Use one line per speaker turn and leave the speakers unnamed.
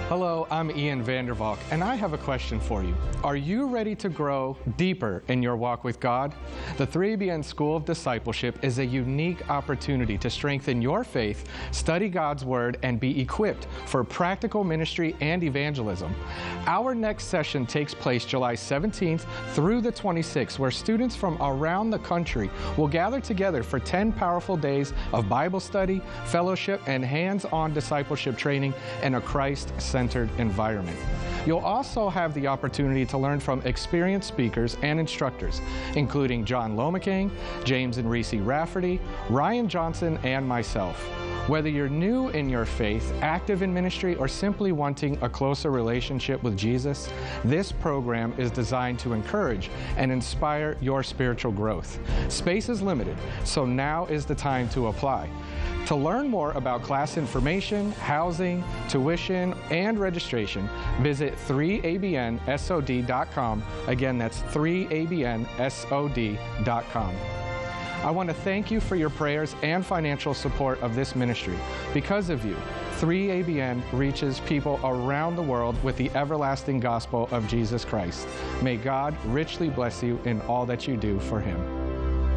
Hello, I'm Ian Vandervalk, and I have a question for you. Are you ready to grow deeper in your walk with God? The 3ABN School of Discipleship is a unique opportunity to strengthen your faith, study God's Word, and be equipped for practical ministry and evangelism. Our next session takes place July 17th through the 26th, where students from around the country will gather together for 10 powerful days of Bible study, fellowship, and hands-on discipleship training in a Christ-centered environment. You'll also have the opportunity to learn from experienced speakers and instructors, including John Lomaking, James and Reese Rafferty, Ryan Johnson, and myself. Whether you're new in your faith, active in ministry, or simply wanting a closer relationship with Jesus, this program is designed to encourage and inspire your spiritual growth. Space is limited, so now is the time to apply. To learn more about class information, housing, tuition, and registration, visit 3abnsod.com. Again, that's 3abnsod.com. I want to thank you for your prayers and financial support of this ministry. Because of you, 3ABN reaches people around the world with the everlasting gospel of Jesus Christ. May God richly bless you in all that you do for Him.